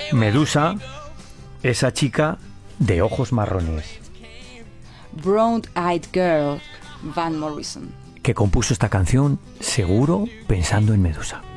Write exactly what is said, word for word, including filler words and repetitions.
Medusa, esa chica de ojos marrones. Brown Eyed Girl, Van Morrison. Que compuso esta canción seguro pensando en Medusa.